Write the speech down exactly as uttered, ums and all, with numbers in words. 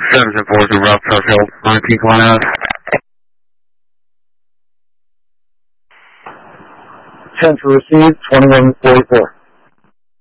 seven four to Route Fairfield, nineteen twenty. ten to receive, twenty-one forty-four.